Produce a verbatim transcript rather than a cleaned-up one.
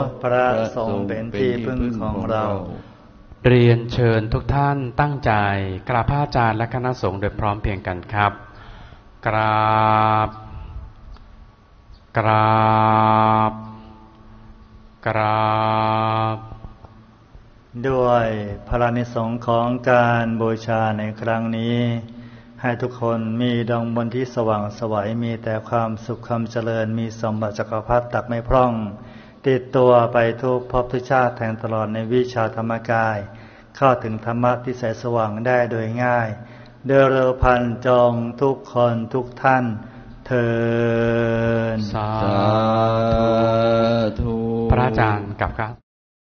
พระทรงเป็นที่พึ่งของเราเรียนเชิญทุกท่านตั้งใจกราบพระอาจารย์และคณะสงฆ์โดยพร้อมเพรียงกันครับกราบกราบกราบด้วยพระนิสงส์ของการบูชาในครั้งนี้ให้ทุกคนมีดวงบนที่สว่างไสวมีแต่ความสุขความเจริญมีสมบัติจักรพรรดิตักไม่พร่องติดตัวไปทุกภพทุกชาติแทงตลอดในวิชาธรรมกายเข้าถึงธรรมะที่แสนสว่างได้โดยง่ายเดอเรพันจงทุกคนทุกท่านเทินสาธุพระอาจารย์กับ